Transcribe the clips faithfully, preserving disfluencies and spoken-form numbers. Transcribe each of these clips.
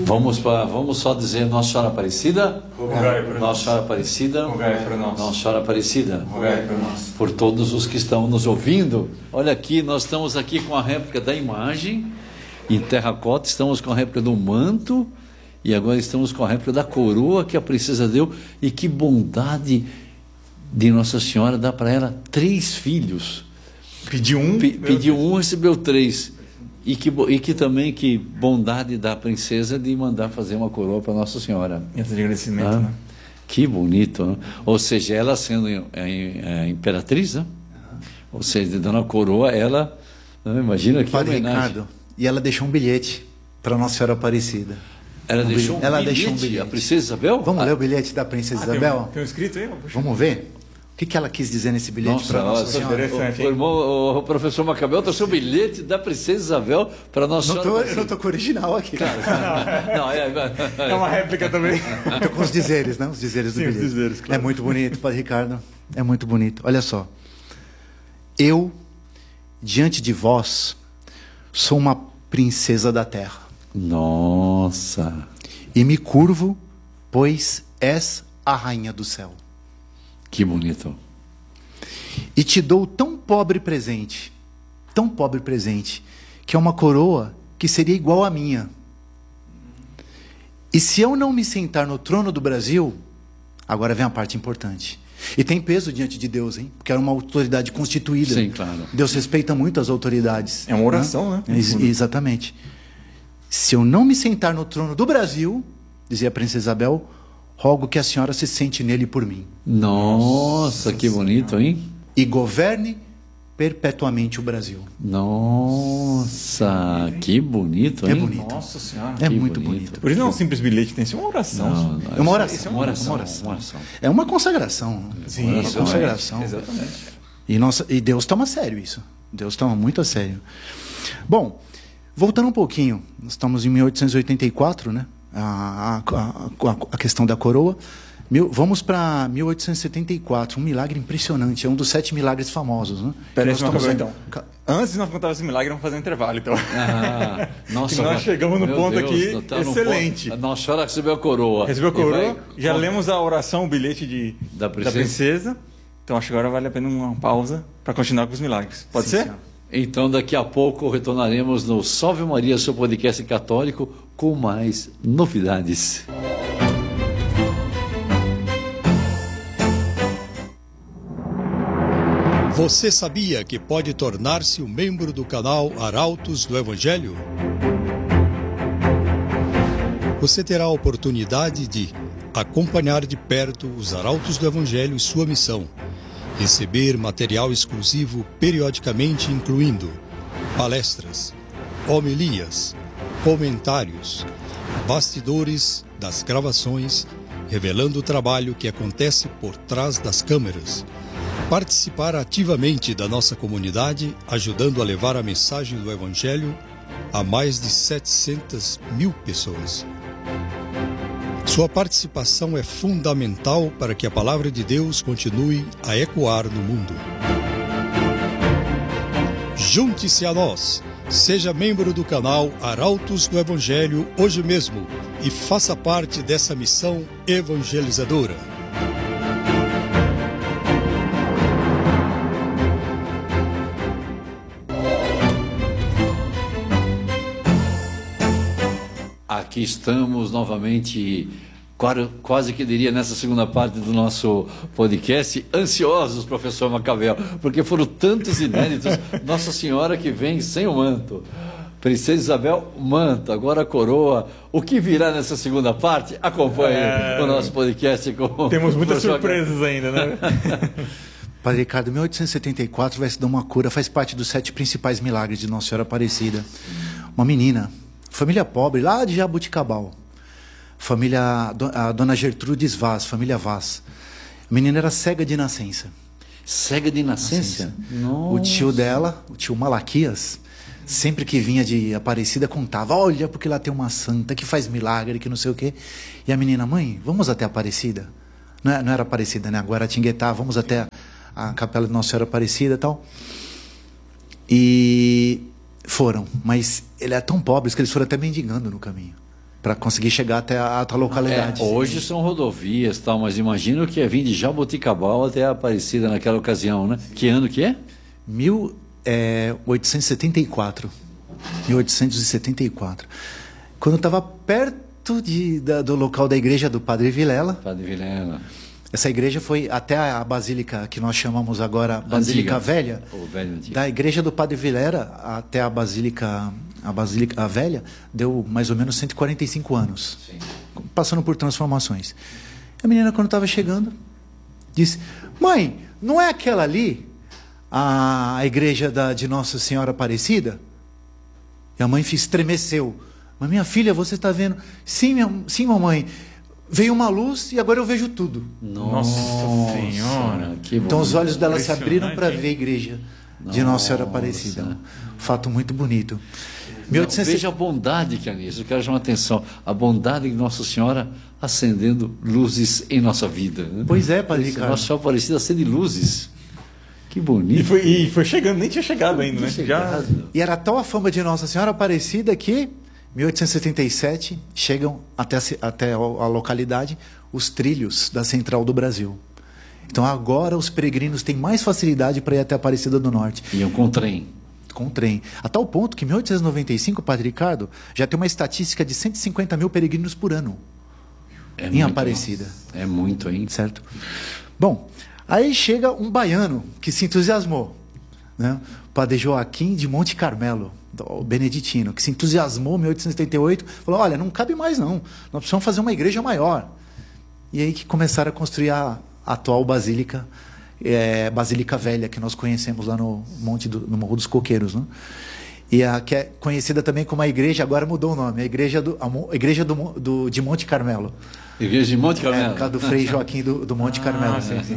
Vamos, pra, vamos só dizer Nossa Senhora Aparecida. Rogai por nós. Nossa Senhora Aparecida. Rogai por nós. Nossa Senhora Aparecida. Rogai por nós. Por todos os que estão nos ouvindo. Olha aqui, nós estamos aqui com a réplica da imagem em terracota, estamos com a réplica do manto e agora estamos com a réplica da coroa que a princesa deu. E que bondade de Nossa Senhora dar para ela três filhos. Pediu um, P- pediu um, recebeu três. E que, e que também que bondade da princesa de mandar fazer uma coroa para Nossa Senhora. Essa de agradecimento, Ah, né? que bonito, né? Ou seja, ela sendo é, é, imperatriz, né? Ou seja, dando a coroa, ela, né? Imagina que Padre homenagem. Ricardo, e ela deixou um bilhete para Nossa Senhora Aparecida. Ela Um deixou um bilhete. Ela bilhete, deixou um bilhete. a princesa Isabel? Vamos Ah, ler o bilhete da princesa Ah, tem, Isabel? um, tem um escrito aí? Puxa. Vamos ver? O que, que ela quis dizer nesse bilhete Nossa, para Nossa nossa, Senhora? interessante, o, hein? o irmão, o professor Macabel trouxe o bilhete da princesa Isabel para Nossa Não tô, Senhora. eu não estou com o original aqui. Não, é, é, É uma réplica também. Estou com os dizeres, né? Os dizeres do Sim, os bilhete. dizeres, claro. É muito bonito, Padre Ricardo. É muito bonito. Olha só. Eu, diante de vós, sou uma princesa da terra. Nossa, E me curvo, pois és a rainha do céu. que bonito. E te dou tão pobre presente, tão pobre presente, que é uma coroa que seria igual à minha. E se eu não me sentar no trono do Brasil, agora vem a parte importante. E tem peso diante de Deus, hein? Porque era uma autoridade constituída. Sim, claro. Deus respeita muito as autoridades. É uma oração, né? Ex- exatamente. Se eu não me sentar no trono do Brasil, dizia a princesa Isabel, rogo que a senhora se sente nele por mim. Nossa, que bonito, hein? E governe perpetuamente o Brasil. Nossa, que bonito, hein? É bonito. Nossa Senhora. É Que muito bonito. bonito. Por isso não é um simples bilhete, tem que ser uma oração. Não, não, É uma oração. isso é uma oração, uma oração. uma oração. É uma consagração. Sim, uma oração, consagração. Exatamente. E, nossa, e Deus toma a sério isso. Deus toma muito a sério. Bom, voltando um pouquinho, nós estamos em mil oitocentos e oitenta e quatro, né? A, a, a, a questão da coroa. Mil, vamos para mil oitocentos e setenta e quatro, um milagre impressionante. É um dos sete milagres famosos, né? Peraí, Nós então. estamos- então. Antes de nós contar esse milagre, vamos fazer um intervalo, então. Ah, nossa, Que nós chegamos no meu ponto Deus, aqui tá no excelente. ponto. Nossa Senhora recebeu a coroa. Recebeu a E coroa, vai- já lemos a oração, o bilhete de, Da princesa. princesa. Então acho que agora vale a pena uma pausa para continuar com os milagres. Pode Sim, ser? senhor. Então, daqui a pouco, retornaremos no Salve Maria, seu podcast católico, com mais novidades. Você sabia que pode tornar-se um membro do canal Arautos do Evangelho? Você terá a oportunidade de acompanhar de perto os Arautos do Evangelho e sua missão, receber material exclusivo periodicamente, incluindo palestras, homilias, comentários, bastidores das gravações, revelando o trabalho que acontece por trás das câmeras, participar ativamente da nossa comunidade, ajudando a levar a mensagem do Evangelho a mais de setecentas mil pessoas. Sua participação é fundamental para que a palavra de Deus continue a ecoar no mundo. Junte-se a nós, seja membro do canal Arautos do Evangelho hoje mesmo e faça parte dessa missão evangelizadora. Aqui estamos novamente, quase, quase que diria nessa segunda parte do nosso podcast, ansiosos, professor Macabel, porque foram tantos inéditos. Nossa Senhora que vem sem o manto, Princesa Isabel, manto, agora a coroa. O que virá nessa segunda parte? Acompanhe É... o nosso podcast. Com Temos muitas o professor surpresas ainda, né? Padre Ricardo, mil oitocentos e setenta e quatro vai se dar uma cura, faz parte dos sete principais milagres de Nossa Senhora Aparecida. Uma menina, família pobre, lá de Jabuticabal. Família, a dona Gertrudes Vaz, família Vaz. A menina era cega de nascença. Cega de nascença? O tio dela, o tio Malaquias, sempre que vinha de Aparecida, contava, olha, porque lá tem uma santa que faz milagre, que não sei o quê. E a menina, mãe, vamos até Aparecida? Não, é, não era Aparecida, né? Guaratinguetá, vamos até a capela de Nossa Senhora Aparecida e tal. E foram, mas ele é tão pobre que eles foram até mendigando no caminho. para conseguir chegar até a, a localidade. É, hoje são rodovias, tal, mas imagino que é vir de Jaboticabal até a Aparecida naquela ocasião, né? Que ano que é? mil oitocentos e setenta e quatro. mil oitocentos e setenta e quatro. Quando eu estava perto de, da, do local da igreja do Padre Vilela. Padre Vilela. Essa igreja foi até a basílica que nós chamamos agora Basílica Antiga. Velha. O velho antigo. Da igreja do Padre Vilela até a Basílica, a Basílica a Velha, deu mais ou menos cento e quarenta e cinco anos. Sim. Passando por transformações. A menina, quando estava chegando, disse: mãe, não é aquela ali a igreja da, de Nossa Senhora Aparecida? E a mãe estremeceu. Mas minha filha, você está vendo? Sim, minha, sim, mamãe. Veio uma luz e agora eu vejo tudo. Nossa Senhora, que Então os olhos dela se abriram para Impressionante, ver a igreja de Nossa Senhora Aparecida. Um fato muito bonito. Não, veja a bondade que há nisso. Eu quero chamar a atenção. A bondade de Nossa Senhora acendendo luzes em nossa vida. Né? Pois é, Padre Ricardo. Nossa Senhora Aparecida acende luzes. Que bonito. E foi, e foi chegando, nem tinha chegado ainda, né? Já... E era tal a fama de Nossa Senhora Aparecida que, em mil oitocentos e setenta e sete, chegam até, a, até a localidade os trilhos da Central do Brasil. Então agora os peregrinos têm mais facilidade para ir até a Aparecida do Norte. Iam com trem. Com trem. A tal ponto que em mil oitocentos e noventa e cinco, Padre Ricardo, já tem uma estatística de cento e cinquenta mil peregrinos por ano É em muito, Aparecida. É muito, hein? Certo? Bom, aí chega um baiano que se entusiasmou, né? O Padre Joaquim de Monte Carmelo, o beneditino, que se entusiasmou em mil oitocentos e setenta e oito, falou: olha, não cabe mais não, nós precisamos fazer uma igreja maior. E aí que começaram a construir a atual Basílica, é, Basílica Velha, que nós conhecemos lá no, Monte do, no Morro dos Coqueiros. Né? E a que é conhecida também como a igreja, agora mudou o nome, a Igreja, do, a igreja do, do, de Monte Carmelo. Igreja de Monte Carmelo. É, por causa do Frei Joaquim do, do Monte Ah, Carmelo. sim, sim.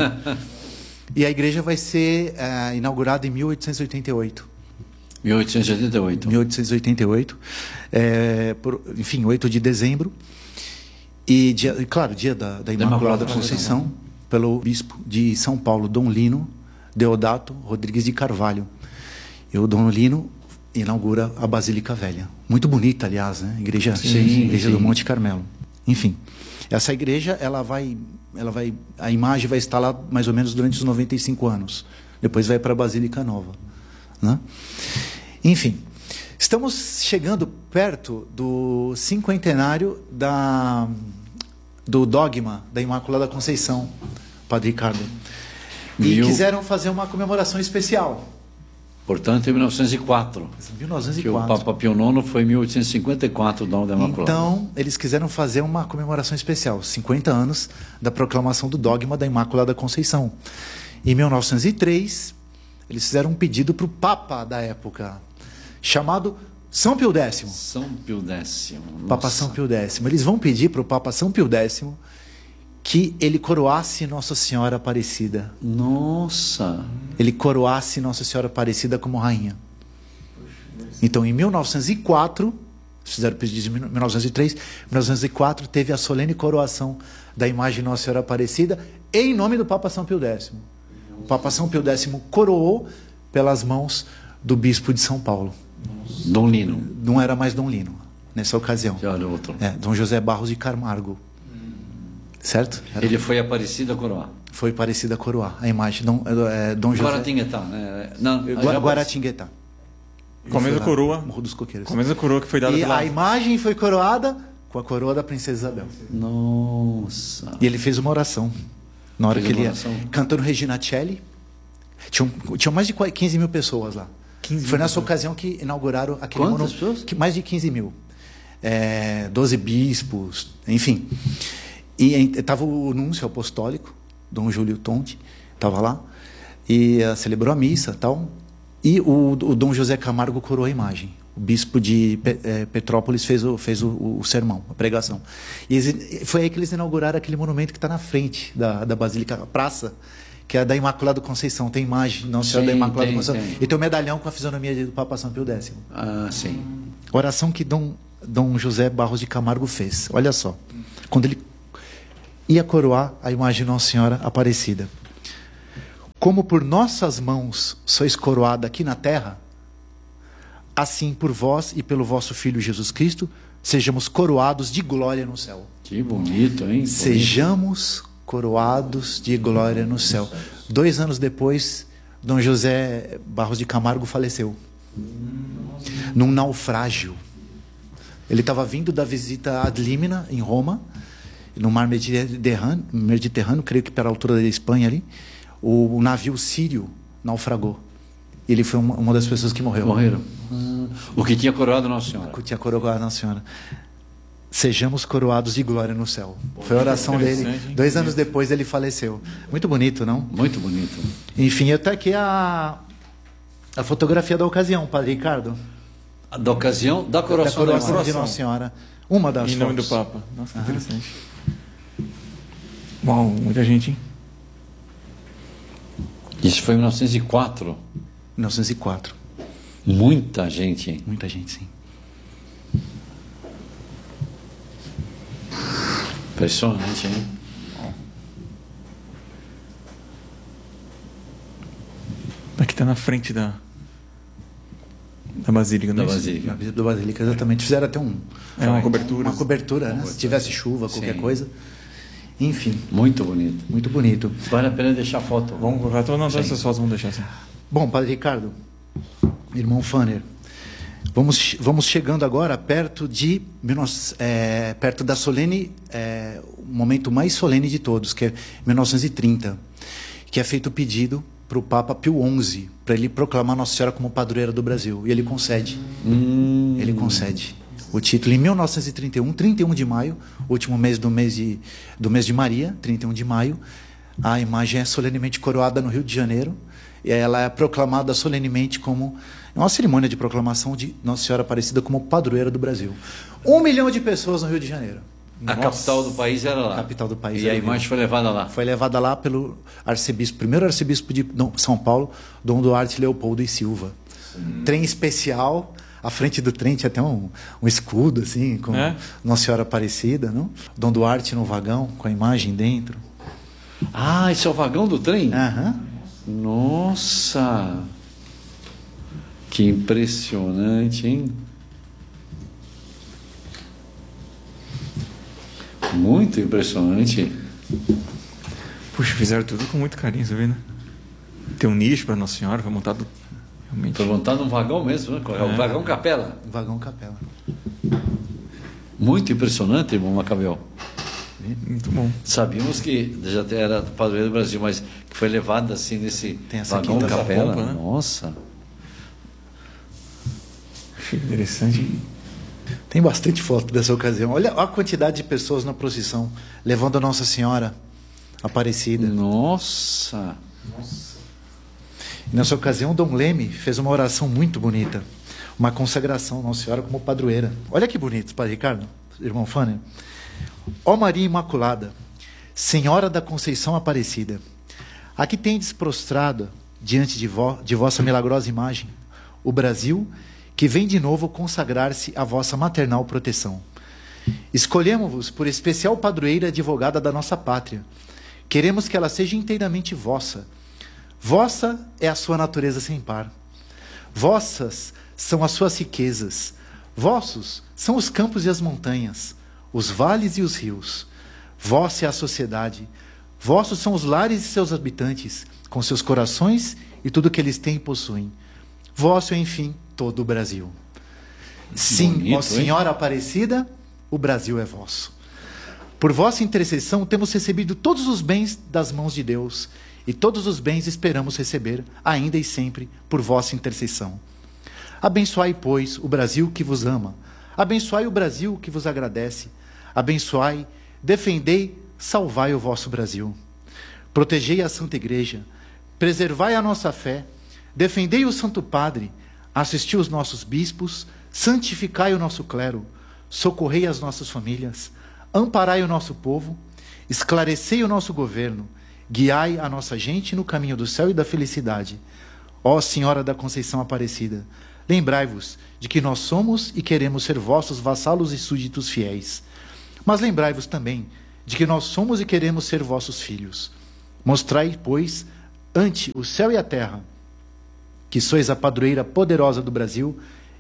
E a igreja vai ser é, inaugurada em mil oitocentos e oitenta e oito. mil oitocentos e oitenta e oito. mil oitocentos e oitenta e oito. É, por, enfim, oito de dezembro. E, dia, claro, dia da, da Imaculada Conceição, pelo bispo de São Paulo, Dom Lino Deodato Rodrigues de Carvalho. E o Dom Lino inaugura a Basílica Velha. Muito bonita, aliás, né? Igreja, Sim, igreja sim. do Monte Carmelo. Enfim, essa igreja, ela vai, ela vai, a imagem vai estar lá mais ou menos durante os noventa e cinco anos. Depois vai para a Basílica Nova. Né? Enfim, estamos chegando perto do cinquentenário da, do dogma da Imaculada Conceição, Padre Ricardo. E Mil... quiseram fazer uma comemoração especial. Portanto, em mil novecentos e quatro. mil novecentos e Que o quatro. Papa Pio nono foi em mil oitocentos e cinquenta e quatro, o dom da Imaculada. Então, eles quiseram fazer uma comemoração especial, cinquenta anos da proclamação do dogma da Imaculada Conceição. Em mil novecentos e três, eles fizeram um pedido para o Papa da época, chamado São Pio X. São Pio X. Papa Nossa. São Pio X. Eles vão pedir para o Papa São Pio X que ele coroasse Nossa Senhora Aparecida. Nossa. Ele coroasse Nossa Senhora Aparecida como rainha. Então, em mil novecentos e quatro, fizeram o pedido em mil novecentos e três, em mil novecentos e quatro teve a solene coroação da imagem de Nossa Senhora Aparecida em nome do Papa São Pio X. O Papa São Pio X coroou pelas mãos do bispo de São Paulo. Dom Lino. Não era mais Dom Lino, nessa ocasião. Já olha outro. É, Dom José Barros de Camargo. Certo? Era- Ele foi Aparecido a coroar. Foi parecida a coroar a imagem. Dom, é, Dom José... Guaratinguetá, né? Não, Gua- já- Guaratinguetá. Com a mesma Foi lá, coroa. Morro dos Coqueiros. Com a mesma coroa que foi dada E pela... a imagem foi coroada com a coroa da Princesa Isabel. Nossa. E ele fez uma oração. Na hora Fez que ele uma ia oração. cantando Regina Celli. Tinham, tinham mais de quinze mil pessoas lá. Foi nessa ocasião que inauguraram aquele Quantas mono- pessoas? que mais de quinze mil. É, doze bispos, enfim. E estava o núncio apostólico, Dom Júlio Tonti, estava lá, e uh, celebrou a missa tal. E o, o Dom José Camargo coroou a imagem. O bispo de Pe- eh, Petrópolis fez, o, fez o, o sermão, a pregação. E eles, foi aí que eles inauguraram aquele monumento que está na frente da, da Basílica, a praça, que é da Imaculada Conceição. Tem imagem, não Senhora da Sim, Imaculada tem, Conceição. tem. E tem o medalhão com a fisionomia do Papa São Pio X. Ah, sim. Oração que Dom, Dom José Barros de Camargo fez. Olha só. Quando ele ia coroar a imagem de Nossa Senhora Aparecida. Como por nossas mãos sois coroada aqui na terra, assim por vós e pelo vosso Filho Jesus Cristo sejamos coroados de glória no céu. Que bonito, hein? Bonito. Sejamos coroados de glória no céu. Dois anos depois, Dom José Barros de Camargo faleceu. Num naufrágio. Ele estava vindo da visita ad limina, em Roma, no mar Mediterrâneo, Mediterrâneo, creio que pela altura da Espanha ali. O, o navio sírio naufragou. Ele foi uma, uma das pessoas que morreu. Morreram. Hum, o que tinha coroado Nossa Senhora. O que tinha coroado Nossa Senhora. Sejamos coroados de glória no céu. Foi a oração dele. Dois anos depois ele faleceu. Muito bonito, não? Muito bonito. Enfim, eu estou aqui a, a fotografia da ocasião, Padre Ricardo. Da ocasião da coroação, da coroação da de Nossa Senhora. Uma das Em nome fotos. do Papa. Nossa, que interessante. Uau, muita gente, hein? Isso foi em mil novecentos e quatro. mil novecentos e quatro. Muita gente, hein? Muita gente, sim. Impressionante, hein? Aqui está na frente da, da Basílica, Da não é isso? Basílica. Na visita da Basílica, exatamente. Fizeram até um... É uma cobertura. Uma cobertura, né? Se tivesse chuva, qualquer Sim. coisa. Enfim, Muito bonito. muito bonito. Vale a pena deixar a foto. Vamos colocar todas as Sim. essas fotos, vamos deixar assim. Bom, Padre Ricardo, irmão Fanner, vamos, vamos chegando agora perto de é, perto da solene, é, o momento mais solene de todos, que é mil novecentos e trinta, que é feito o pedido para o Papa Pio onze, para ele proclamar Nossa Senhora como padroeira do Brasil. E ele concede. Hum. Ele concede o título em mil novecentos e trinta e um, trinta e um de maio, último mês do mês de, do mês de Maria, trinta e um de maio. A imagem é solenemente coroada no Rio de Janeiro. E ela é proclamada solenemente como uma cerimônia de proclamação de Nossa Senhora Aparecida como padroeira do Brasil. Um milhão de pessoas no Rio de Janeiro. A Nossa. capital do país era lá. A capital do país E era a o imagem Rio. foi levada lá. Foi levada lá pelo arcebispo, primeiro arcebispo de São Paulo, Dom Duarte Leopoldo e Silva. Hum. Trem especial, à frente do trem tinha até um, um escudo, assim, com É? Nossa Senhora Aparecida, não? Dom Duarte no vagão, com a imagem dentro. Ah, esse é o vagão do trem? Aham. Nossa! Que impressionante, hein? Muito impressionante. Puxa, fizeram tudo com muito carinho, você vê, né? Tem um nicho para Nossa Senhora, foi montado realmente. Foi montado num vagão mesmo, né? É o vagão capela. Vagão capela. Muito impressionante, irmão Macabel. Muito bom. Sabíamos que já era padroeiro do Brasil, mas que foi levado assim nesse Tem essa vagão aqui, essa capela. pompa, né? Nossa! Achei interessante, hein? Tem bastante foto dessa ocasião. Olha a quantidade de pessoas na procissão, levando a Nossa Senhora Aparecida. Nossa! E nessa ocasião, Dom Leme fez uma oração muito bonita. Uma consagração, Nossa Senhora como padroeira. Olha que bonito, Padre Ricardo, irmão Fanner. Ó Maria Imaculada, Senhora da Conceição Aparecida, aqui tendes prostrado diante de, vo, de vossa milagrosa imagem o Brasil, que vem de novo consagrar-se à vossa maternal proteção. Escolhemos-vos por especial padroeira e advogada da nossa pátria. Queremos que ela seja inteiramente vossa. Vossa é a sua natureza sem par. Vossas são as suas riquezas. Vossos são os campos e as montanhas, os vales e os rios. Vossa é a sociedade. Vossos são os lares e seus habitantes, com seus corações e tudo que eles têm e possuem. Vosso é, enfim, todo o Brasil. Sim, Bonito, ó Senhora Aparecida, o Brasil é vosso. Por vossa intercessão temos recebido todos os bens das mãos de Deus, e todos os bens esperamos receber, ainda e sempre, por vossa intercessão. Abençoai, pois, o Brasil que vos ama. Abençoai o Brasil que vos agradece. Abençoai, defendei, salvai o vosso Brasil. Protegei a Santa Igreja, preservai a nossa fé, defendei o Santo Padre, assisti os nossos bispos, santificai o nosso clero, socorrei as nossas famílias, amparai o nosso povo, esclarecei o nosso governo, guiai a nossa gente no caminho do céu e da felicidade. Ó Senhora da Conceição Aparecida, lembrai-vos de que nós somos e queremos ser vossos vassalos e súditos fiéis. Mas lembrai-vos também de que nós somos e queremos ser vossos filhos. Mostrai, pois, ante o céu e a terra, que sois a padroeira poderosa do Brasil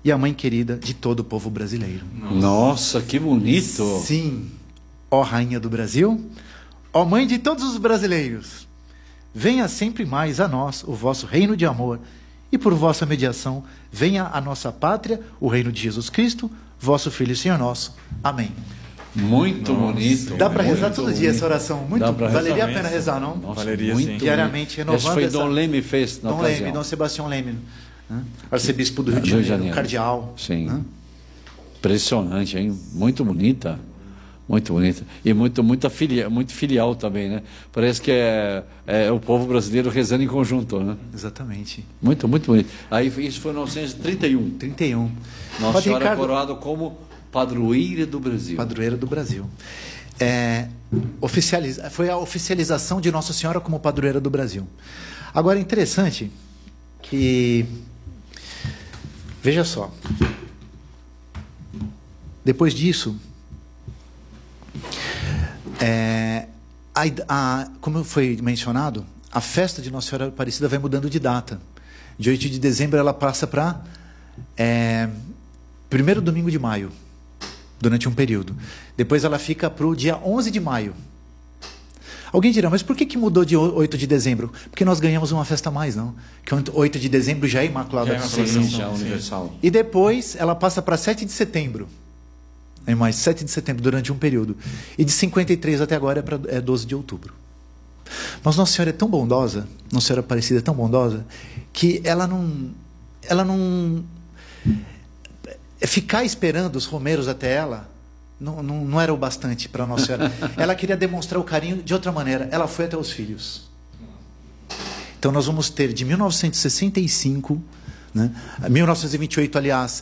e a mãe querida de todo o povo brasileiro. Nossa, que bonito! Sim, ó Rainha do Brasil, ó Mãe de todos os brasileiros, venha sempre mais a nós o vosso reino de amor, e por vossa mediação venha a nossa pátria, o reino de Jesus Cristo, vosso Filho e Senhor nosso. Amém. Muito Nossa, bonito. Dá para rezar muito todo bonito. dia essa oração? Muito, Dá pra valeria a rezar. pena rezar, não? Nossa, Valeria, muito sim. bonito. Diariamente, renovando Esse foi essa... Dom Leme fez na Dom ocasião. Leme, Dom Sebastião Leme, né? Arcebispo do Rio de Rio de Janeiro, Janeiro. cardeal. Sim. Né? Impressionante, hein? Muito bonita. Muito bonita. E muito, muito, filia, muito filial também, né? Parece que é, é o povo brasileiro rezando em conjunto, né? Exatamente. Muito, muito bonito. Aí isso foi em mil novecentos e trinta e um. trinta e um. Nossa Padre Senhora Ricardo, coroada como padroeira do Brasil. padroeira do Brasil. É, oficializa, foi a oficialização de Nossa Senhora como padroeira do Brasil. Agora é interessante que, veja só, depois disso, é, a, a, como foi mencionado, a festa de Nossa Senhora Aparecida vai mudando de data. De oito de dezembro ela passa para é, primeiro domingo de maio, durante um período. Depois ela fica para o dia onze de maio. Alguém dirá, mas por que, que mudou de oito de dezembro? Porque nós ganhamos uma festa a mais, não? Que oito de dezembro já é Imaculada Já é Conceição. Sim, já universal. E depois ela passa para sete de setembro. É mais sete de setembro, durante um período. E de cinquenta e três até agora é, pra, é doze de outubro. Mas Nossa Senhora é tão bondosa, Nossa Senhora Aparecida é tão bondosa, que ela não... Ela não... Ficar esperando os romeiros até ela não, não, não era o bastante para Nossa Senhora. Ela queria demonstrar o carinho de outra maneira. Ela foi até os filhos. Então nós vamos ter de mil novecentos e sessenta e cinco, né, mil novecentos e vinte e oito, aliás,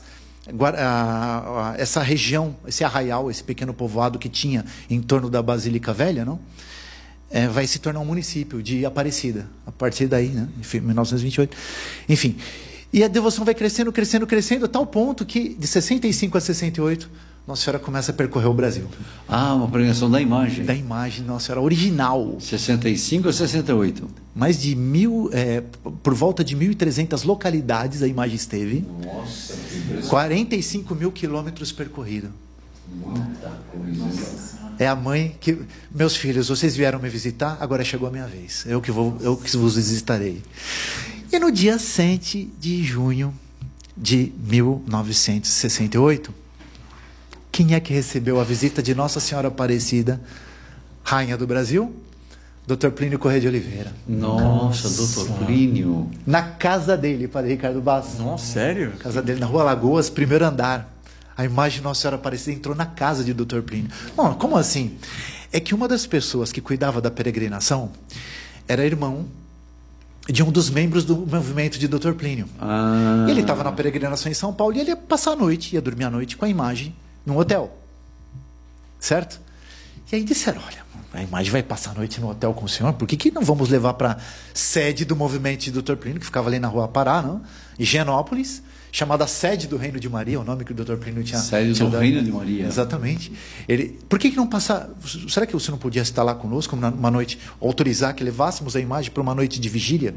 essa região, esse arraial, esse pequeno povoado que tinha em torno da Basílica Velha, não? É, vai se tornar um município de Aparecida. A partir daí, né, em mil novecentos e vinte e oito. Enfim. E a devoção vai crescendo, crescendo, crescendo, a tal ponto que, de sessenta e cinco a sessenta e oito, Nossa Senhora começa a percorrer o Brasil. Ah, uma prevenção da imagem. Da imagem de Nossa Senhora original. sessenta e cinco a sessenta e oito. Mais de mil, é, por volta de mil e trezentas localidades a imagem esteve. Nossa, que impressionante. quarenta e cinco mil quilômetros percorridos. Muita coisa. É a mãe que... Meus filhos, vocês vieram me visitar, agora chegou a minha vez. Eu que, vou, eu que vos visitarei. E no dia sete de junho de mil novecentos e sessenta e oito, quem é que recebeu a visita de Nossa Senhora Aparecida, Rainha do Brasil? doutor Plínio Corrêa de Oliveira. Nossa, doutor Plínio. Na casa dele, Padre Ricardo Basso. Nossa, sério? Casa dele, na Rua Lagoas, primeiro andar. A imagem de Nossa Senhora Aparecida entrou na casa de doutor Plínio. Bom, como assim? É que uma das pessoas que cuidava da peregrinação era irmão de um dos membros do movimento de doutor Plínio. Ah. E ele estava na peregrinação em São Paulo e ele ia passar a noite, ia dormir a noite com a imagem num hotel. Certo? E aí disseram, olha, a imagem vai passar a noite no hotel com o senhor, por que, que não vamos levar para a sede do movimento de doutor Plínio, que ficava ali na Rua Pará, não? Em Higienópolis, chamada Sede do Reino de Maria, o nome que o doutor Plínio tinha... Sede tinha do dado. Reino de Maria. Exatamente. Ele, por que, que não passar... Será que você não podia estar lá conosco numa noite, autorizar que levássemos a imagem para uma noite de vigília?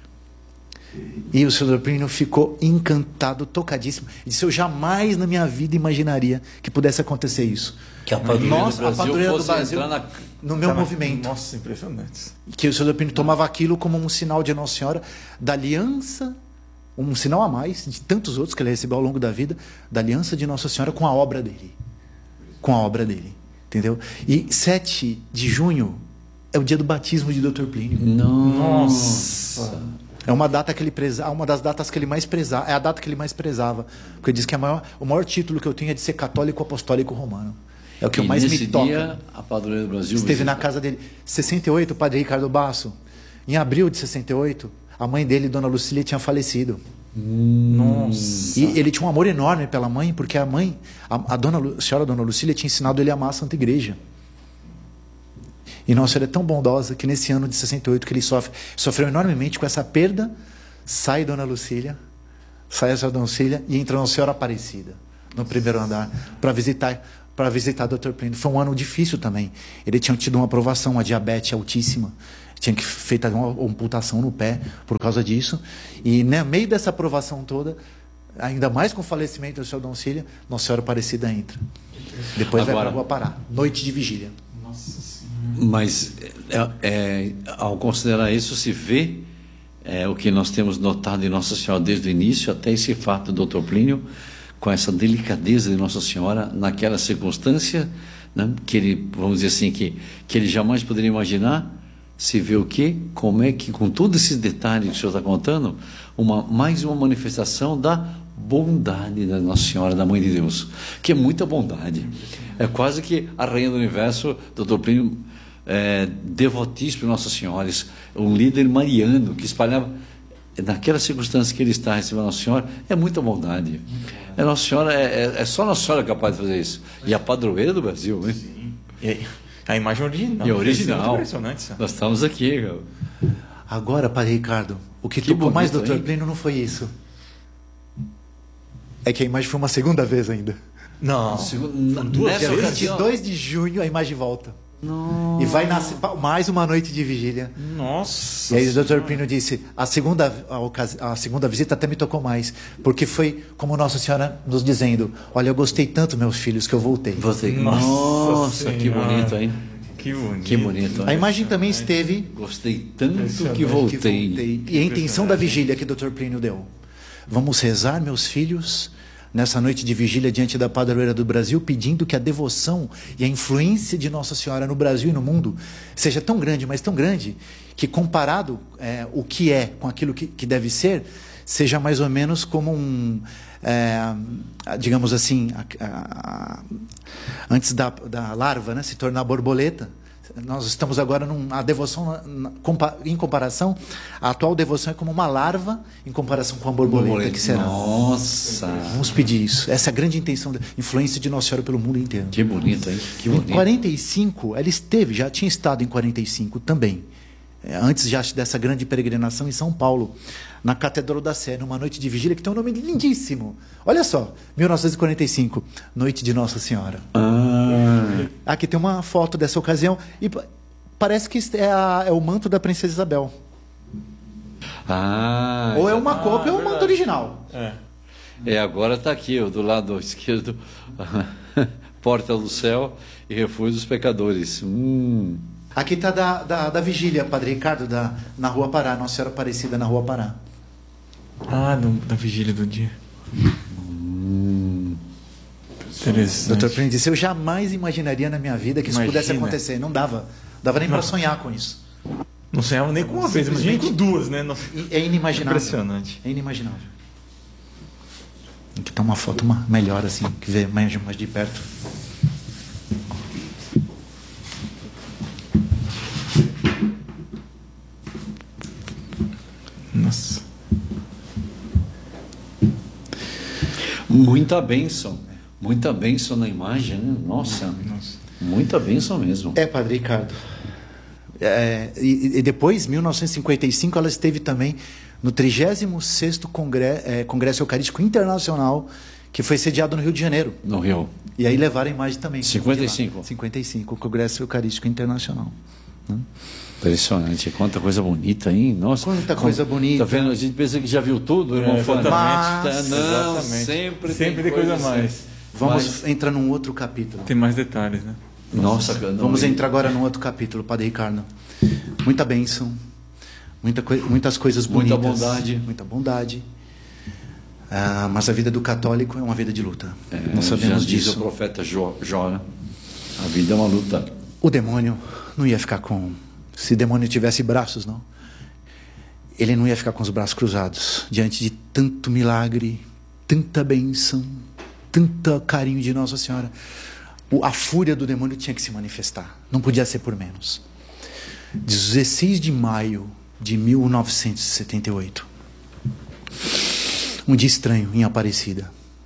E o senhor doutor Plínio ficou encantado, tocadíssimo. Ele disse, eu jamais na minha vida imaginaria que pudesse acontecer isso. Que a padroeira Nossa, do Brasil a padroeira do fosse Brasil entrar na... no meu Tava- movimento. Nossa, impressionante. Que o senhor doutor Plínio tomava aquilo como um sinal de Nossa Senhora, da aliança, um sinal a mais, de tantos outros que ele recebeu ao longo da vida, da aliança de Nossa Senhora com a obra dele. Com a obra dele. Entendeu? E sete de junho é o dia do batismo de doutor Plínio. Nossa. É uma data que ele preza, uma das datas que ele mais prezava, é a data que ele mais prezava, porque ele diz que a maior, o maior título que eu tenho é de ser católico apostólico romano. É o que E mais nesse me toca. dia, a padroeira do Brasil Esteve visita. na casa dele. sessenta e oito, o padre Ricardo Basso. Em abril de sessenta e oito, a mãe dele, Dona Lucília, tinha falecido. Nossa. E ele tinha um amor enorme pela mãe, porque a mãe, a, a, dona, Lu- a senhora Dona Lucília tinha ensinado ele a amar a Santa Igreja. E Nossa Senhora é tão bondosa que nesse ano de sessenta e oito que ele sofre, sofreu enormemente com essa perda, sai Dona Lucília, sai a senhora Dona Lucília e entra Nossa Senhora Aparecida, no primeiro andar, para visitar para visitar doutor Plínio. Foi um ano difícil também. Ele tinha tido uma aprovação, uma diabetes altíssima, tinha que feita uma amputação no pé por causa disso. E no meio dessa aprovação toda, ainda mais com o falecimento do seu Dom Cília, Nossa Senhora Aparecida entra. Depois Agora, vai para a Rua Pará, noite de vigília. Nossa Senhora. Mas é, é, ao considerar isso, se vê é, o que nós temos notado em Nossa Senhora desde o início, até esse fato do doutor Plínio, com essa delicadeza de Nossa Senhora, naquela circunstância, né, que ele, vamos dizer assim, que, que ele jamais poderia imaginar, se vê o quê? Como é que, com todos esses detalhes que o senhor está contando, uma, mais uma manifestação da bondade da Nossa Senhora, da Mãe de Deus, que é muita bondade. É quase que a Rainha do Universo, doutor Plínio, é, devotíssimo de Nossa Senhora, um líder mariano que espalhava, naquela circunstância que ele está recebendo a Nossa Senhora, é muita bondade. É, Nossa Senhora, é, é, é só Nossa Senhora capaz de fazer isso. E a padroeira do Brasil, hein? Sim. E aí, a imagem original. E a original. Impressionante, isso. Nós estamos aqui, cara. Agora, Padre Ricardo, o que, Que tocou bonito, mais do doutor hein? Plínio não foi isso. É que a imagem foi uma segunda vez ainda. Não. Segundo, Dia nessa vinte ocasião, e dois de junho a imagem volta. Nossa. E vai nascer mais uma noite de vigília. Nossa. E aí o doutor Senhora. Plínio disse, a segunda, a, ocasi- a segunda visita até me tocou mais, porque foi como Nossa Senhora nos dizendo, olha, eu gostei tanto, meus filhos, que eu voltei. você, Nossa nossa, que Senhora. bonito, hein? Que bonito. Que bonito. A imagem também esteve Gostei tanto Impressionante. que que voltei. voltei. E a intenção da vigília que o doutor Plínio deu. Vamos rezar, meus filhos, nessa noite de vigília diante da padroeira do Brasil, pedindo que a devoção e a influência de Nossa Senhora no Brasil e no mundo seja tão grande, mas tão grande, que comparado é, o que é com aquilo que, que deve ser, seja mais ou menos como um, é, digamos assim, a, a, a, antes da, da larva, né, se tornar borboleta. Nós estamos agora numa devoção, na, na, compa, em comparação, a atual devoção é como uma larva em comparação com a borboleta, Borboleta. que será. Nossa, Vamos pedir isso. Essa é a grande intenção, da influência de Nossa Senhora pelo mundo inteiro. que bonito, hein? Que Em bonito. quarenta e cinco, ela esteve, já tinha estado em quarenta e cinco também, é, antes já dessa grande peregrinação em São Paulo, na Catedral da Sé, numa noite de vigília que tem um nome lindíssimo. Olha só, mil novecentos e quarenta e cinco, Noite de Nossa Senhora. Ah, Aqui tem uma foto dessa ocasião e pa- parece que é, a- é o manto da Princesa Isabel. ah, Ou é já- uma cópia ou é um manto original. É. É, agora está aqui, ó, do lado esquerdo, Porta do Céu e Refúgio dos Pecadores. Hum. Aqui está da, da, da vigília, Padre Ricardo, da, na Rua Pará, Nossa Senhora Aparecida na Rua Pará. Ah, no, da vigília do dia. Hum. Interessante. doutor Plínio disse, eu jamais imaginaria na minha vida que isso Imagina. pudesse acontecer. Não dava. Dava nem para sonhar com isso. Não sonhava nem com uma vez, mas nem com duas, né? Não. E é inimaginável. Impressionante. É inimaginável. Aqui está uma foto uma, melhor assim, que vê mais, mais de perto. Nossa. Muita bênção. Muita bênção na imagem, né? Nossa, Nossa. muita bênção mesmo. É, Padre Ricardo. É, e, e depois, em mil novecentos e cinquenta e cinco, ela esteve também no trigésimo sexto Congresso, é, Congresso Eucarístico Internacional, que foi sediado no Rio de Janeiro. No Rio. E aí levaram a imagem também. cinquenta e cinco. de lá. cinquenta e cinco, o Congresso Eucarístico Internacional. Né? Impressionante. Quanta coisa bonita, hein? Nossa. Quanta coisa bonita. Tá vendo? A gente pensa que já viu tudo, irmão. É, Fábio. exatamente. Mas, não, Exatamente. sempre, Sempre tem coisa a mais. Vamos Mas- entrar num outro capítulo. Tem mais detalhes, né? Nossa, cara, não, Vamos e- entrar agora num outro capítulo, Padre Ricardo. Muita bênção, muita coi- muitas coisas Muita bonitas. bondade. Muita bondade. Ah, mas a vida do católico é uma vida de luta. É, Nós já sabemos diz disso. o profeta Jó, Jó, né? A vida é uma luta. O demônio não ia ficar com... Se o demônio tivesse braços, não. Ele não ia ficar com os braços cruzados. Diante de tanto milagre, tanta bênção, tanto carinho de Nossa Senhora. O- A fúria do demônio tinha que se manifestar. Não podia ser por menos. dezesseis de maio de mil novecentos e setenta e oito. Um dia estranho em Aparecida.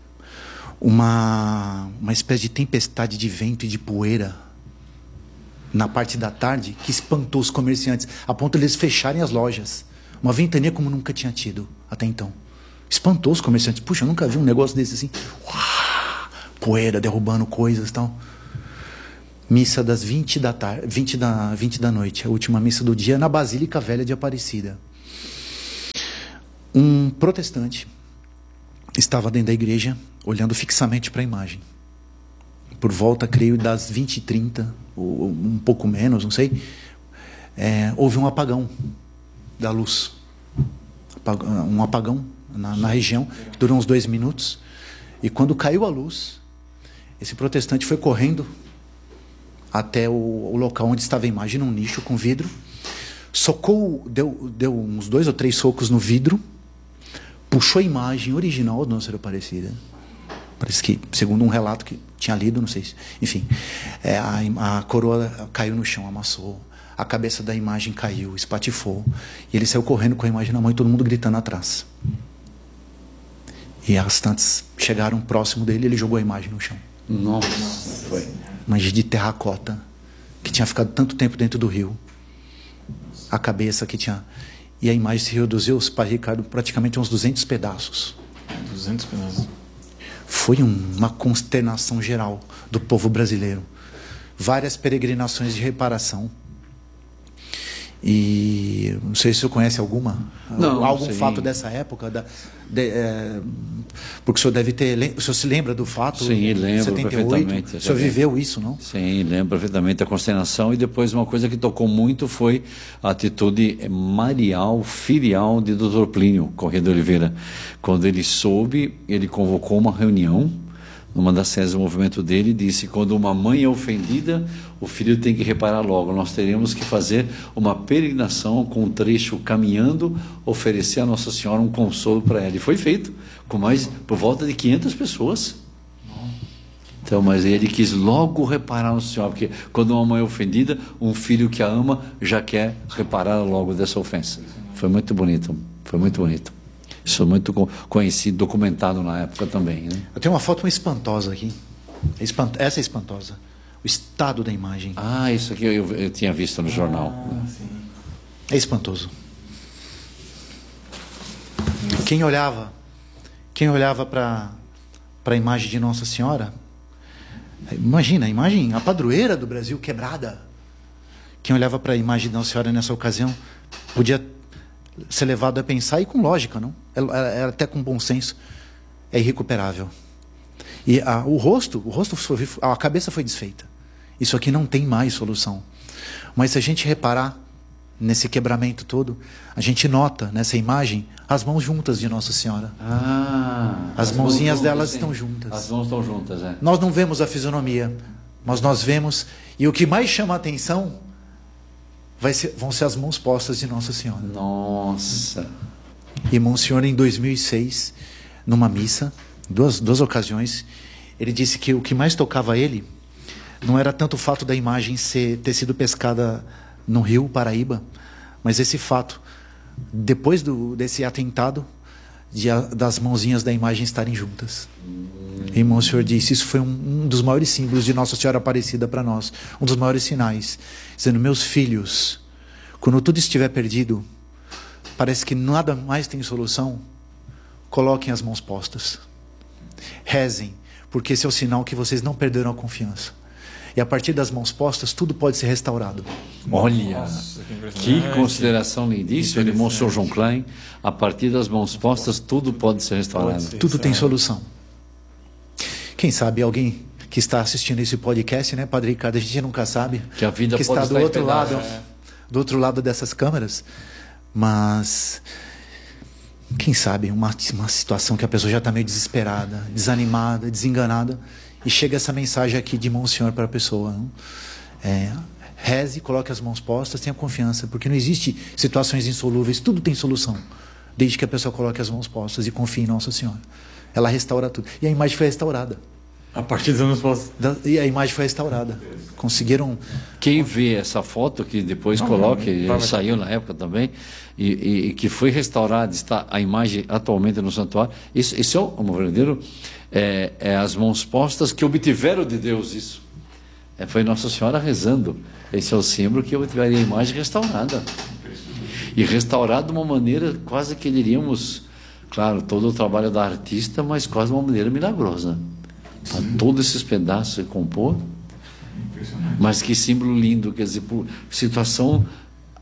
Uma, uma espécie de tempestade de vento e de poeira na parte da tarde que espantou os comerciantes, a ponto de eles fecharem as lojas. Uma ventania como nunca tinha tido até então. Espantou os comerciantes. Puxa, eu nunca vi um negócio desse assim. Uau, poeira derrubando coisas e tal. Missa das vinte da tarde, vinte da, vinte da noite, a última missa do dia na Basílica Velha de Aparecida. Um protestante estava dentro da igreja, olhando fixamente para a imagem. Por volta, creio, das vinte e trinta, ou um pouco menos, não sei, é, houve um apagão da luz. Um apagão na, na região, que durou uns dois minutos. E quando caiu a luz, esse protestante foi correndo até o, o local onde estava a imagem, num nicho com vidro, socou, deu, deu uns dois ou três socos no vidro, puxou a imagem original do Nossa Senhora Aparecida. Parece que, segundo um relato que tinha lido, não sei se... Enfim, é, a, a coroa caiu no chão, amassou. A cabeça da imagem caiu, espatifou. E ele saiu correndo com a imagem na mão e todo mundo gritando atrás. E as tantas chegaram próximo dele e ele jogou a imagem no chão. Nossa, foi. Imagem de terracota, que tinha ficado tanto tempo dentro do rio. A cabeça que tinha... E a imagem se reduziu, Padre Ricardo, praticamente uns duzentos pedaços. duzentos pedaços. Foi uma consternação geral do povo brasileiro. Várias peregrinações de reparação. E não sei se você conhece alguma, não, algum sim. fato dessa época, da, de, é, porque o senhor deve ter, o senhor se lembra do fato? Sim, lembro setenta e oito? perfeitamente. O senhor viveu isso, não? Sim, lembro perfeitamente a consternação. E depois uma coisa que tocou muito foi a atitude marial, filial de doutor Plínio Corrêa de Oliveira. Quando ele soube, ele convocou uma reunião numa das sedes do movimento dele, disse: quando uma mãe é ofendida, o filho tem que reparar logo. Nós teremos que fazer uma peregrinação com um trecho caminhando, oferecer a Nossa Senhora um consolo para ela. E foi feito, com mais por volta de quinhentas pessoas. Então, mas ele quis logo reparar Nossa Senhora, porque quando uma mãe é ofendida, um filho que a ama já quer reparar logo dessa ofensa. Foi muito bonito, foi muito bonito. Isso é muito conhecido, documentado na época também, né? Eu tenho uma foto espantosa aqui. Espant... Essa é espantosa. O estado da imagem. Ah, isso aqui eu, eu tinha visto no jornal. Ah, sim. É espantoso. Quem olhava, quem olhava para para a imagem de Nossa Senhora, imagina, a imagem, a padroeira do Brasil quebrada. Quem olhava para a imagem de Nossa Senhora nessa ocasião podia ser levado a pensar, e com lógica, não? Era até com bom senso, é irrecuperável. E a, o rosto, o rosto foi, a cabeça foi desfeita. Isso aqui não tem mais solução. Mas se a gente reparar nesse quebramento todo, a gente nota nessa imagem as mãos juntas de Nossa Senhora. Ah, as, as mãozinhas juntas, delas sim. estão juntas. As mãos estão juntas, é. Nós não vemos a fisionomia, mas nós vemos, e o que mais chama a atenção vai ser, vão ser as mãos postas de Nossa Senhora. Nossa. E Monsenhor, em dois mil e seis, numa missa, duas, duas ocasiões, ele disse que o que mais tocava ele não era tanto o fato da imagem ser, ter sido pescada no rio Paraíba, mas esse fato, depois do, desse atentado, de, das mãozinhas da imagem estarem juntas. E Monsenhor disse, isso foi um, um dos maiores símbolos de Nossa Senhora Aparecida para nós, um dos maiores sinais, dizendo: meus filhos, quando tudo estiver perdido, parece que nada mais tem solução, coloquem as mãos postas, rezem, porque esse é o sinal que vocês não perderam a confiança. E a partir das mãos postas, tudo pode ser restaurado. Olha, Nossa, que, que consideração lindíssima de Monsenhor João Klein. A partir das mãos postas, tudo pode ser restaurado. Pode ser. Tudo tem solução. Quem sabe alguém que está assistindo esse podcast, né, Padre Ricardo, a gente nunca sabe, Que a vida que pode está do estar em outro lado, pedaços. do outro lado dessas câmeras, mas quem sabe uma, uma situação que a pessoa já está meio desesperada, desanimada, desenganada, e chega essa mensagem aqui de Monsenhor para a pessoa, não? É, reze, coloque as mãos postas, tenha confiança, porque não existe situações insolúveis, tudo tem solução, desde que a pessoa coloque as mãos postas e confie em Nossa Senhora. Ela restaura tudo. E a imagem foi restaurada. A partir dos anos postos. E a imagem foi restaurada. Conseguiram... Quem vê essa foto, que depois Não, coloque, não, saiu na época também, e, e, e que foi restaurada, está a imagem atualmente no santuário, isso, isso é um verdadeiro... É, é as mãos postas que obtiveram de Deus isso. É, foi Nossa Senhora rezando. Esse é o símbolo que obtiveram a imagem restaurada. E restaurada de uma maneira quase que diríamos, claro, todo o trabalho da artista, mas quase de uma maneira milagrosa. Para todos esses pedaços se compor. Mas que símbolo lindo, quer dizer, por situação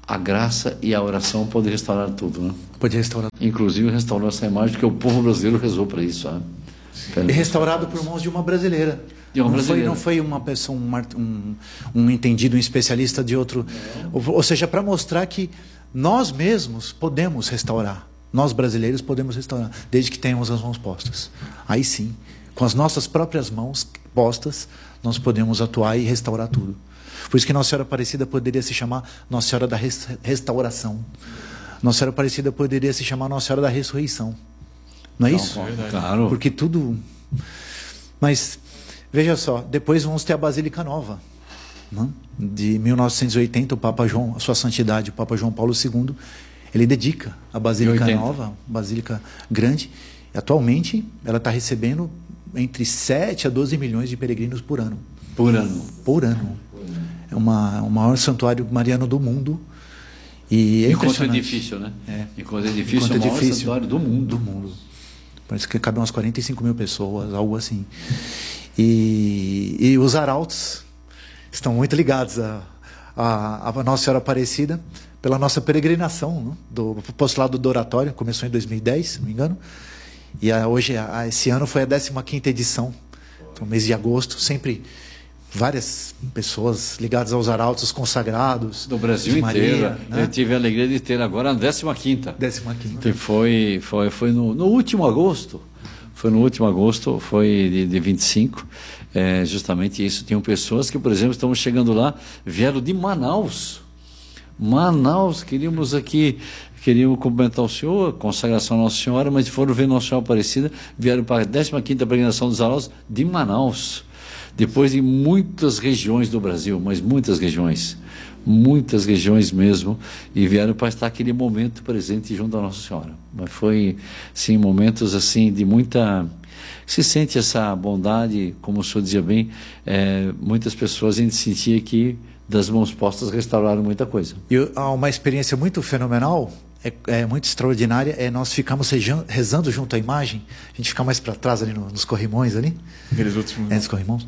a graça e a oração podem restaurar tudo, né? Pode restaurar. Inclusive restaurar essa imagem, porque o povo brasileiro rezou para isso. Né? E restaurado por mãos de uma brasileira. De uma não, brasileira. Foi, não foi uma pessoa, um, um, um entendido, um especialista de outro. Ou, ou seja, para mostrar que nós mesmos podemos restaurar. Nós brasileiros podemos restaurar, desde que tenhamos as mãos postas. Aí sim, com as nossas próprias mãos postas, nós podemos atuar e restaurar tudo. Por isso que Nossa Senhora Aparecida poderia se chamar Nossa Senhora da Restauração. Nossa Senhora Aparecida poderia se chamar Nossa Senhora da Ressurreição. Não é Não, isso? claro. Porque tudo... Mas, veja só, depois vamos ter a Basílica Nova. Né? De mil novecentos e oitenta, o Papa João, a Sua Santidade, o Papa João Paulo segundo, ele dedica a Basílica Nova, Basílica Grande. E, atualmente, ela está recebendo entre sete a doze milhões de peregrinos por ano. Por ano. Por ano. É uma, o maior santuário mariano do mundo. E é Enquanto é difícil, né? É. Enquanto é difícil, Enquanto é é o maior difícil. santuário do mundo. Do mundo. Parece que cabe umas quarenta e cinco mil pessoas, algo assim. E, e os arautos estão muito ligados a, a, a Nossa Senhora Aparecida pela nossa peregrinação, né? Do postulado do Oratório, começou em dois mil e dez, se não me engano. E a, hoje, a, esse ano foi a décima quinta edição, então, mês de agosto, sempre várias pessoas ligadas aos arautos consagrados. Do Brasil inteiro. Né? Eu tive a alegria de ter agora a décima quinta. décima quinta. Que foi, foi, foi no, no último agosto. Foi no último agosto, foi de, de vinte e cinco. É, justamente isso. Tinham pessoas que, por exemplo, estamos chegando lá, vieram de Manaus. Manaus, queríamos aqui, queríamos cumprimentar o senhor, consagração a Nossa Senhora, mas foram ver Nossa Senhora Aparecida, vieram para a décima quinta peregrinação dos arautos de Manaus. Depois de muitas regiões do Brasil, mas muitas regiões, muitas regiões mesmo, e vieram para estar aquele momento presente junto à Nossa Senhora. Mas foi, sim, momentos assim de muita... Se sente essa bondade, como o senhor dizia bem, é, muitas pessoas a gente sentia que das mãos postas restauraram muita coisa. E há uma experiência muito fenomenal, é, é muito extraordinária, é nós ficamos rezando junto à imagem, a gente fica mais para trás ali no, nos corrimões ali. Aqueles outros... É, nos corrimões.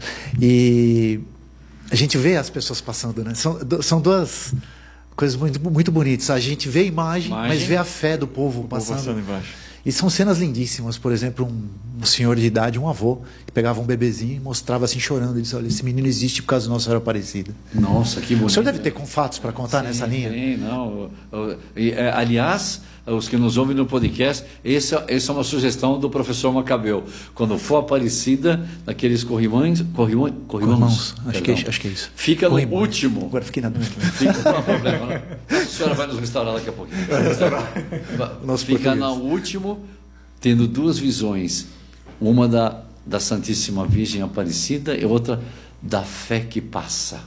E a gente vê as pessoas passando, né? São, são duas coisas muito, muito bonitas. A gente vê a imagem, imagem, mas vê a fé do povo o passando. povo passando embaixo. E são cenas lindíssimas. Por exemplo, um, um senhor de idade, um avô, que pegava um bebezinho e mostrava assim, chorando. Ele disse, olha, esse menino existe por causa da Nossa Senhora Aparecida. Nossa, que bonito. O senhor deve ter com fatos para contar sim, nessa linha? Sim, não. E, aliás, os que nos ouvem no podcast, essa, essa é uma sugestão do professor Macabeu. Quando for Aparecida, naqueles corrimões... Corrimões? Corrimãos. Acho que, acho que é isso. Fica Corrimões. no último. Agora fiquei na dúvida. Fica, não há problema, né? A senhora vai nos restaurar daqui a pouquinho. Vai restaurar. Fica no último, tendo duas visões. Uma da, da Santíssima Virgem Aparecida e outra da fé que passa.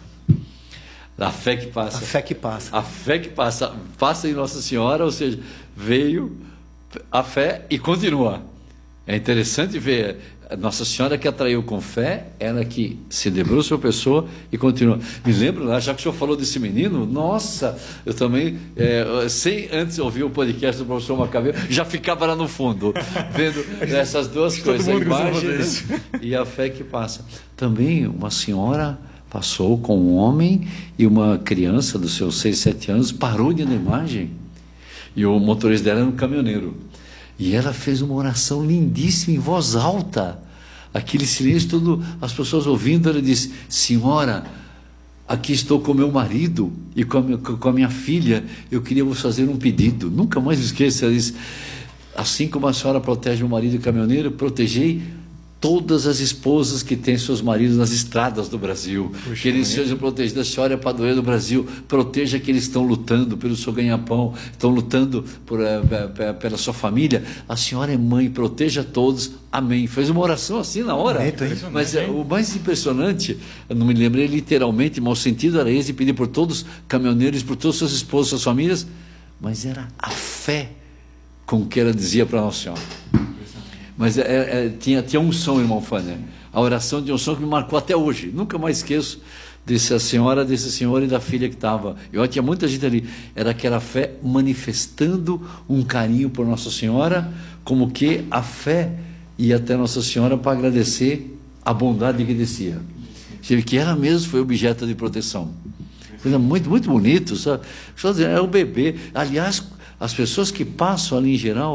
A fé que passa. A fé que passa. A fé que passa. Passa em Nossa Senhora, ou seja, veio a fé e continua. É interessante ver Nossa Senhora que atraiu com fé, ela que celebrou sua pessoa e continua. Me lembro lá, já que o senhor falou desse menino, nossa, eu também, é, sem antes ouvir o podcast do professor Macabeu, já ficava lá no fundo, vendo essas duas coisas, a imagem e a fé que passa. Também uma senhora passou com um homem e uma criança dos seus seis, sete anos, parou de andar imagem. E o motorista dela era um caminhoneiro. E ela fez uma oração lindíssima em voz alta. Aquele silêncio todo, as pessoas ouvindo, ela disse, senhora, aqui estou com meu marido e com a minha, com a minha filha, eu queria vos fazer um pedido. Nunca mais esqueça, ela disse, assim como a senhora protege o marido caminhoneiro, protegei todas as esposas que têm seus maridos nas estradas do Brasil. Puxa, que eles sejam protegidos. A senhora é padroeira do Brasil. Proteja aqueles que estão lutando pelo seu ganha-pão, estão lutando por, uh, pela sua família. A senhora é mãe, proteja todos. Amém. Fez uma oração assim na hora. É, mas uh, o mais impressionante, eu não me lembrei literalmente, mas o sentido era esse, de pedir por todos os caminhoneiros, por todos os seus esposos, suas famílias, mas era a fé com que ela dizia para Nossa Senhora. Mas é, é, tinha, tinha um som, irmão Fânia. A oração de um som que me marcou até hoje. Nunca mais esqueço dessa senhora, desse senhor e da filha que estava. Eu tinha muita gente ali. Era aquela fé manifestando um carinho por Nossa Senhora, como que a fé ia até Nossa Senhora para agradecer a bondade que descia. Que ela mesma foi objeto de proteção. muito, muito bonito, sabe? Só dizer, é o bebê. Aliás, as pessoas que passam ali em geral,